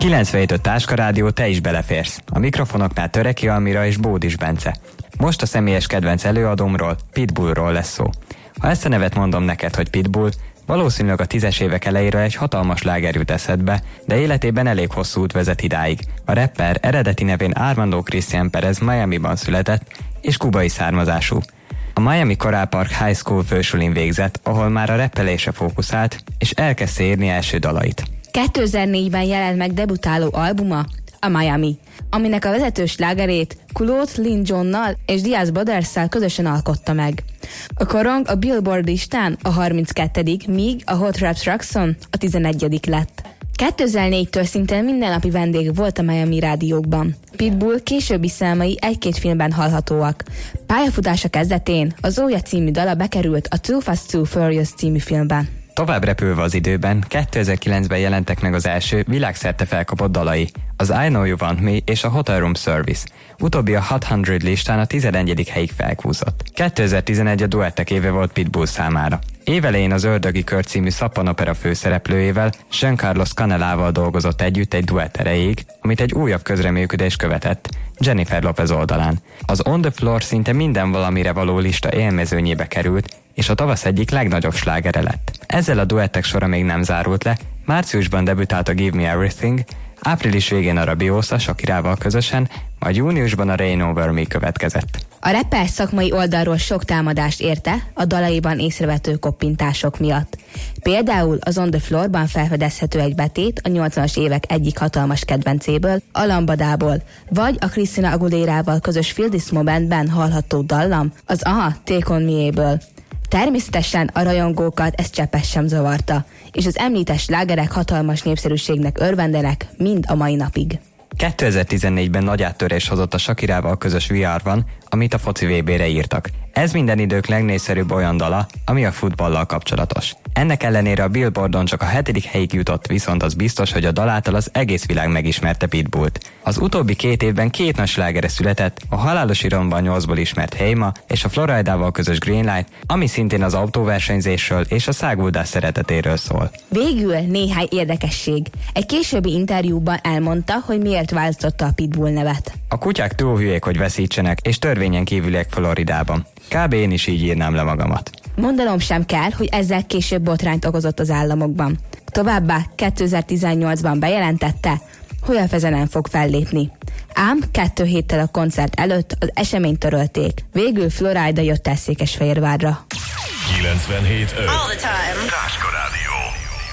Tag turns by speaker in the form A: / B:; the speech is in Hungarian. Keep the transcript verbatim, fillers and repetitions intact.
A: kilencvenhét öt Táska Rádió, te is beleférsz. A mikrofonoknál Töreki Almira és Bódis Bence. Most a személyes kedvenc előadómról, Pitbullról lesz szó. Ha ezt a nevet mondom neked, hogy Pitbull, valószínűleg a tízes évek elejéről egy hatalmas sláger jut eszedbe, de életében elég hosszú út vezet idáig. A rapper eredeti nevén Armando Christian Perez Miamiban született, és kubai származású. A Miami Coral Park High School fősulin végzett, ahol már a rappelésre fókuszált, és elkezdte írni első dalait.
B: kétezer-négyben jelent meg debutáló albuma, a Miami, aminek a vezető slágerét Claude Lynn Johnnal és Diaz Brothers-szel közösen alkotta meg. A korong a Billboard listán a harminckettedik, míg a Hot Rap Truckson a tizenegyedik lett. kétezer-négytől szinte mindennapi vendég volt a Miami rádiókban. Pitbull későbbi számai egy-két filmben hallhatóak. Pályafutása kezdetén a Zoya című dala bekerült a Too Fast Too Furious című filmben.
A: Tovább repülve az időben, kétezer-kilencben jelentek meg az első világszerte felkapott dalai, az I Know You Want Me és a Hotel Room Service. Utóbbi a Hot száz listán a tizenegyedik helyig felkúszott. kétezer-tizenegy a duettek éve volt Pitbull számára. Évelején az Ördögi Kör című szappanopera főszereplőjével, Jean Carlos Canelával dolgozott együtt egy duett erejéig, amit egy újabb közreműködés követett, Jennifer Lopez oldalán. Az On the Floor szinte minden valamire való lista élmezőnyébe került, és a tavasz egyik legnagyobb slágere lett. Ezzel a duettek sora még nem zárult le, márciusban debütált a Give Me Everything, április végén a Rabiosa Shakirával közösen, majd júniusban a Rain Over Me következett.
B: A rapper szakmai oldalról sok támadást érte a dalaiban észrevető koppintások miatt. Például az On the Floorban felfedezhető egy betét a nyolcvanas évek egyik hatalmas kedvencéből, a Lambadából, vagy a Christina Aguilérával közös Feel This Momentben hallható dallam, az Aha, Take On Me-ből. Természetesen a rajongókat ez cseppet sem zavarta, és az említett slágerek hatalmas népszerűségnek örvendenek mind a mai napig.
A: kétezer-tizennégyben nagy áttörés hozott a Shakirával közös We Are One, amit a foci vé bére írtak. Ez minden idők legnépszerűbb olyan dala, ami a futballal kapcsolatos. Ennek ellenére a Billboardon csak a hetedik helyig jutott, viszont az biztos, hogy a dal által az egész világ megismerte Pitbullt. Az utóbbi két évben két nagy slágere született, a Halálos Iramban nyolcból ismert Héma és a Floridával közös Greenlight, ami szintén az autóversenyzésről és a száguldás szeretetéről szól.
B: Végül néhány érdekesség. Egy későbbi interjúban elmondta, hogy miért választotta a Pitbull nevet.
A: A kutyák túl hülyék, hogy veszítsenek, és törvényen kívüliek Floridában. Kb. Én is így írnám le magamat.
B: Mondanom sem kell, hogy ezzel később botrányt okozott az államokban. Továbbá kétezer-tizennyolcban bejelentette, hogy a Fezenen fog fellépni. Ám kettő héttel a koncert előtt az eseményt törölték. Végül Florida jött el Székesfehérvárra.
C: kilencvenhét öt